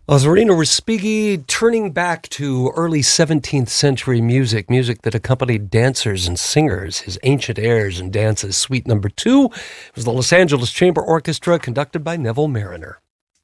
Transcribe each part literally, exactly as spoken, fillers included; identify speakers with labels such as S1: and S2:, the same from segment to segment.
S1: Osarino Respighi turning back to early seventeenth century music, music that accompanied dancers and singers. His ancient airs and dances, suite number two, was the Los Angeles Chamber Orchestra conducted by Neville Marriner.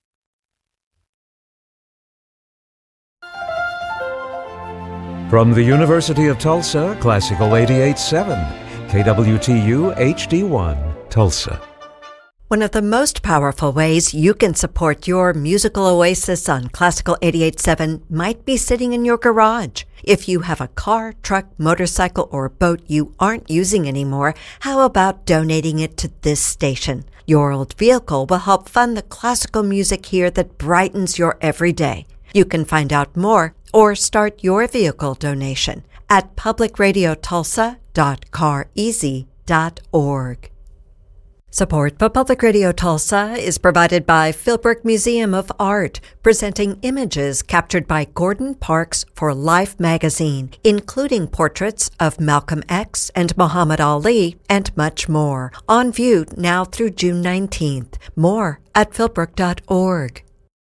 S2: From the University of Tulsa, Classical eighty-eight point seven, K W T U H D one, Tulsa.
S3: One of the most powerful ways you can support your musical oasis on Classical eighty-eight point seven might be sitting in your garage. If you have a car, truck, motorcycle, or boat you aren't using anymore, how about donating it to this station? Your old vehicle will help fund the classical music here that brightens your everyday. You can find out more or start your vehicle donation at public radio tulsa dot car easy dot org. Support for Public Radio Tulsa is provided by Philbrook Museum of Art, presenting images captured by Gordon Parks for Life magazine, including portraits of Malcolm X and Muhammad Ali, and much more. On view now through June nineteenth. More at philbrook dot org.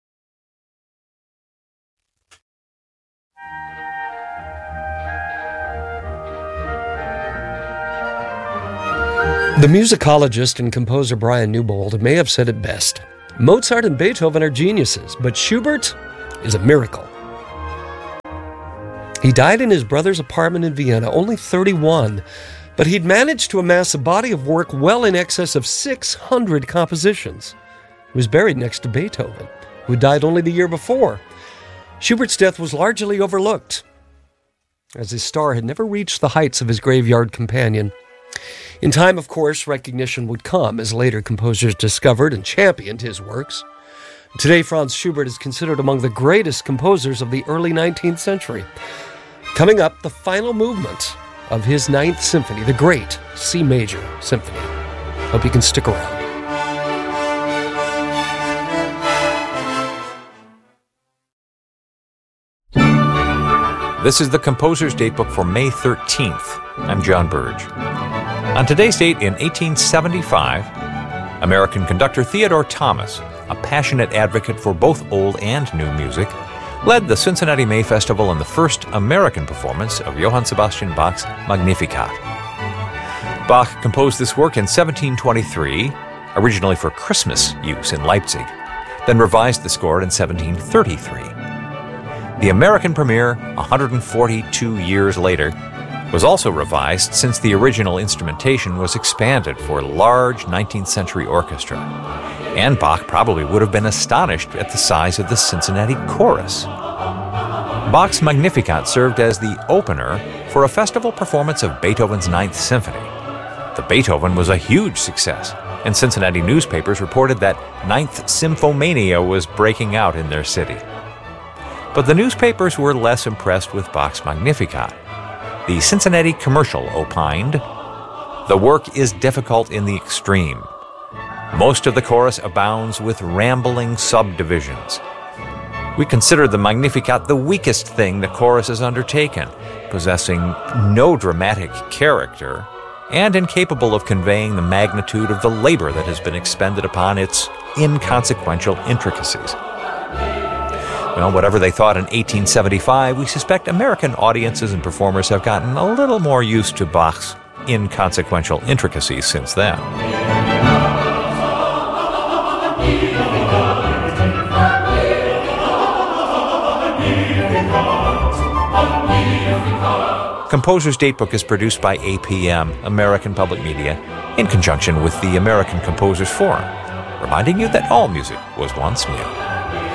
S1: The musicologist and composer Brian Newbold may have said it best. Mozart and Beethoven are geniuses, but Schubert is a miracle. He died in his brother's apartment in Vienna, only thirty-one, but he'd managed to amass a body of work well in excess of six hundred compositions. He was buried next to Beethoven, who died only the year before. Schubert's death was largely overlooked, as his star had never reached the heights of his graveyard companion. In time, of course, recognition would come as later composers discovered and championed his works. Today, Franz Schubert is considered among the greatest composers of the early nineteenth century. Coming up, the final movement of his Ninth Symphony, the great C Major Symphony. Hope you can stick around.
S4: This is the Composer's Datebook for May thirteenth. I'm John Burge. On today's date in eighteen seventy-five, American conductor Theodore Thomas, a passionate advocate for both old and new music, led the Cincinnati May Festival in the first American performance of Johann Sebastian Bach's Magnificat. Bach composed this work in seventeen twenty-three, originally for Christmas use in Leipzig, then revised the score in seventeen thirty-three. The American premiere, one hundred forty-two years later, was also revised since the original instrumentation was expanded for a large nineteenth century orchestra, and Bach probably would have been astonished at the size of the Cincinnati chorus. Bach's Magnificat served as the opener for a festival performance of Beethoven's Ninth Symphony. The Beethoven was a huge success, and Cincinnati newspapers reported that Ninth Symphomania was breaking out in their city. But the newspapers were less impressed with Bach's Magnificat. The Cincinnati Commercial opined, "The work is difficult in the extreme. Most of the chorus abounds with rambling subdivisions. We consider the Magnificat the weakest thing the chorus has undertaken, possessing no dramatic character, and incapable of conveying the magnitude of the labor that has been expended upon its inconsequential intricacies." Well, whatever they thought in eighteen seventy-five, we suspect American audiences and performers have gotten a little more used to Bach's inconsequential intricacies since then. Composer's Datebook is produced by A P M, American Public Media, in conjunction with the American Composers Forum, reminding you that all music was once new.